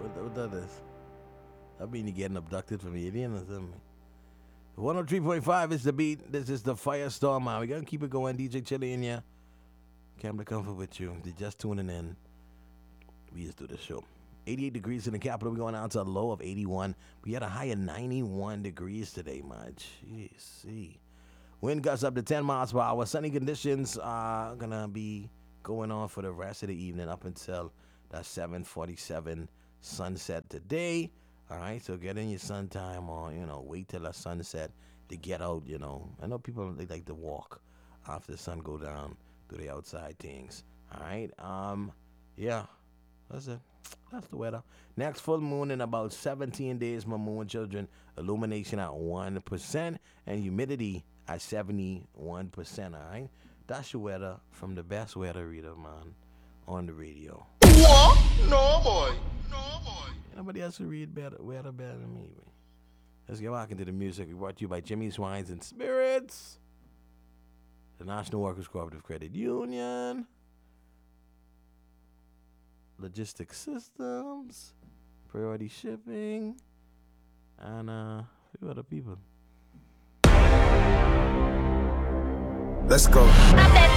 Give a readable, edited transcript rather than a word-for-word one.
What that is? That mean you getting abducted from alien or something? 103.5 is the beat. This is the Firestorm, man. We're going to keep it going. DJ Chili in here. Cam to Comfort with you. They're just tuning in. We just do the show. 88 degrees in the capital. We're going out to a low of 81. We had a high of 91 degrees today, man. Jeez, see. Wind gusts up to 10 miles per hour. Sunny conditions are going to be going on for the rest of the evening up until that 7:47 sunset today. All right, so get in your sun time or, wait till the sunset to get out, I know people, they like to walk after the sun go down, do the outside things. All right, yeah, that's it. That's the weather. Next full moon in about 17 days, my moon children. Illumination at 1% and humidity at 71%, all right? That's your weather from the best weather reader, man, on the radio. What? No, boy. Nobody else will read weather better than me, man. Let's get back into the music. We brought to you by Jimmy's Wines and Spirits, the National Workers Cooperative Credit Union, Logistics Systems, Priority Shipping, and a few other people. Let's go. I bet